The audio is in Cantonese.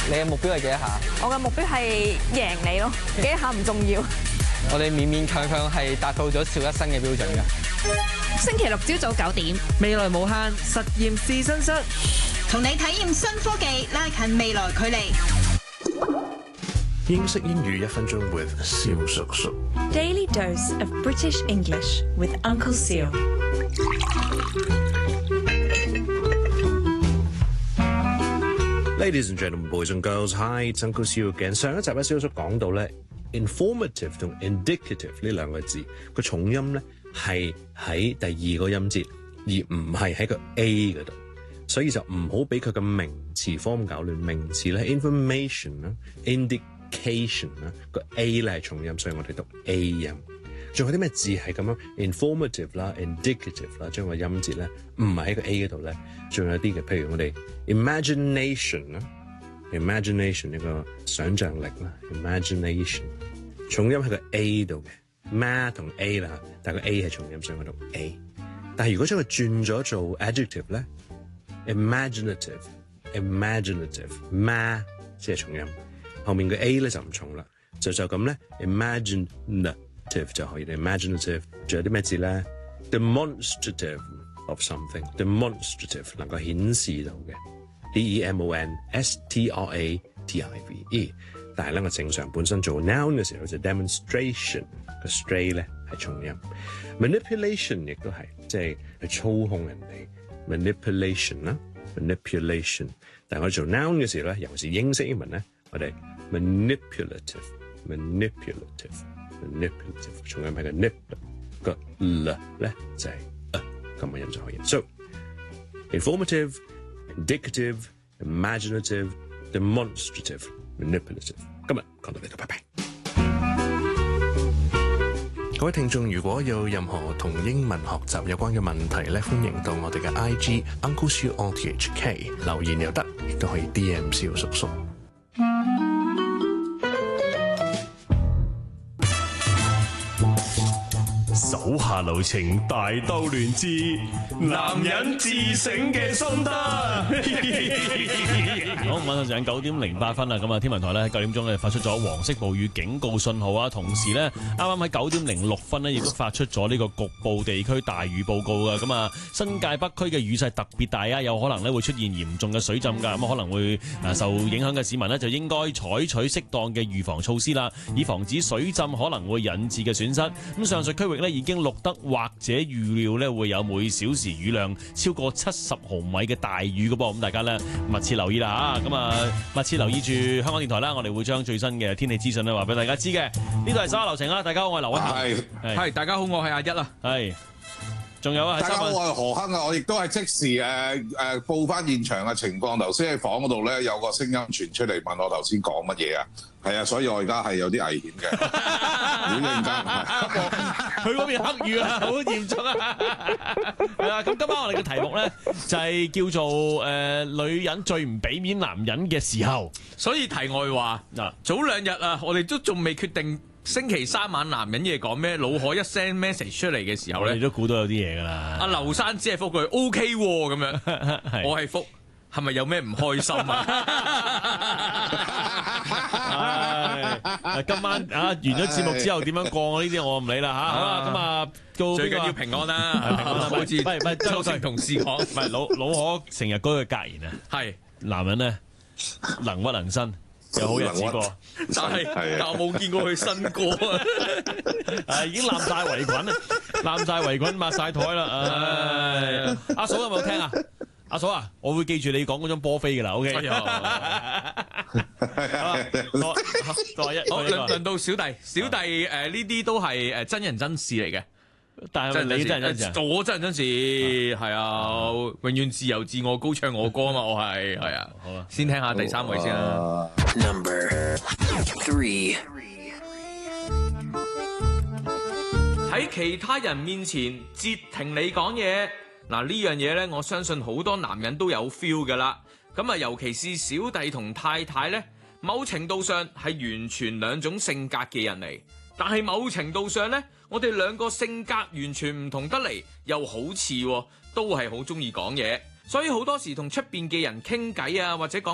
你嘅目標係幾多下？ 我嘅目標係贏你咯，幾多下唔重要。 我哋勉勉強強係達到咗邵一生嘅標準嘅。 星期六朝早9點， 未來無限實驗試身室， 同你體驗新科技，拉近未來距離。 英式英語1分鐘 with 蕭叔叔。 Daily dose of British English with Uncle Seal. Ladies and gentlemen, boys and girls, hi, it's Uncle Seal again. 上一集咧，蕭叔講到咧 ，informative 同 indicative 呢兩個字個重音咧係喺第2個音節，而唔係喺個 A 嗰度，所以就唔好俾佢嘅名詞 form 搞亂。名詞咧 information 啦 ，indication 啦，個 A 咧係重音，所以我哋讀 A 音。仲有啲咩字係咁樣 informative 啦 ，indicative 啦，將個音節咧唔係喺個 A 嗰度咧，仲有啲嘅，譬如我哋 imagination 啦 ，imagination 呢個想像力啦 ，imagination 重音喺個 A 度嘅 ，ma 同 A 啦，但係個 A 係重音，所以我讀 A。但係如果將佢轉咗做 adjective 咧 ，imaginative，ma 即係重音，後面嘅 A 咧就唔重啦，就咁咧 imaginative 就可以 imaginative， 仲有啲咩字咧 ？demonstrative of something，demonstrative 能夠顯示到嘅 demonstrative，但係咧我正常本身做 noun 嘅時候就 demonstration 個 stray 咧係重音 ，manipulation 亦都係即係去操控人哋 manipulation 啦 manipulation， 但係我做 noun 嘅時候咧，尤其是英式英文咧，我哋 manipulative 重音喺個 nip 個 l 咧就係咁嘅音就可以。So informative, indicative, imaginative, demonstrative, manipulative。今日講到呢度，拜拜。各位聽眾，如果有任何同英文學習有關嘅問題咧，歡迎到我哋嘅 IG Uncle Siu RTHK 留言又得，亦都可以 DM 蕭叔叔。 手下留情，大鬥亂之男人自省嘅心得。 好，晚上9點08分啦，咁啊天文台咧9點鐘咧發出咗黃色暴雨警告信號啊，同時咧啱啱喺9點06分咧亦都發出咗呢個局部地區大雨報告噶，咁啊新界北區嘅雨勢特別大啊，有可能咧會出現嚴重嘅水浸噶，咁可能會受影響嘅市民咧就應該採取適當嘅預防措施啦，以防止水浸可能會引致嘅損失。咁上述區域咧已經錄得或者預料咧會有每小時雨量超過70毫米嘅大雨嘅噃，咁大家咧密切留意啦嚇，咁啊密切留意住香港電台啦，我哋會將最新嘅天氣資訊咧話俾大家知嘅。呢度係手下留情啦，大家好，我係劉偉恒。 係大家好，我係阿一啊。 係，仲有啊， 大家好，我係何亨啊，我亦都係即時報翻現場嘅情況。頭先喺房嗰度咧有個聲音傳出嚟問我頭先講乜嘢啊？係啊，所以我而家係有啲危險嘅。 佢嗰邊黑雨啊，好嚴重啊！係啦，咁今晚我哋嘅題目咧就係叫做女人最唔俾面男人嘅時候。 所以題外話嗱，早2日啊，我哋都仲未決定星期3晚男人嘢講咩，腦海一 send message 出嚟嘅時候咧， 你都估到有啲嘢㗎啦。阿劉生只係覆佢 OK 喎咁樣，我係覆係咪有咩唔開心啊？ 今晚完咗節目之後點樣過呢啲我唔理啦嚇。好啦，咁啊最緊要平安啦，平安啦，好似周星同事講， 唔係老可成日嗰句格言啊，係男人咧能屈能伸。有好日子過， 但係我冇見過佢新歌啊！已經攬晒圍裙，抹晒台啦！阿嫂有冇聽啊？阿嫂啊，我會記住你講嗰張波飛㗎啦 ，OK。好，輪到小弟呢啲都係真人真事嚟嘅。但係你真人真事，我真人真事係啊，永遠自由自我高唱我歌啊嘛，我係啊，好啊，先聽下第3位先啦。 Number 3， 喺其他人面前截停你講嘢，嗱呢樣嘢咧，我相信好多男人都有 feel 噶啦。咁啊，尤其是小弟同太太咧，某程度上係完全2種性格嘅人嚟。但係某程度上咧，我哋2個性格完全唔同得嚟，又好似都係好中意講嘢，所以好多時同出邊嘅人傾偈啊，或者講